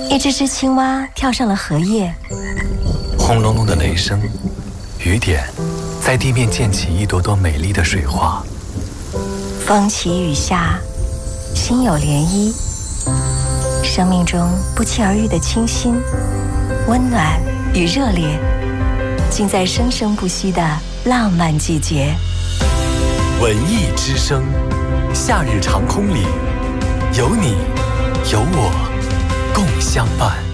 一只只青蛙跳上了荷叶， 轰隆隆的雷声，雨点在地面溅起一朵朵美丽的水花。 风起雨下，心有涟漪。生命中不期而遇的清新、温暖与热烈，尽在生生不息的浪漫季节。 文艺之声，夏日长空里，有你有我共相伴。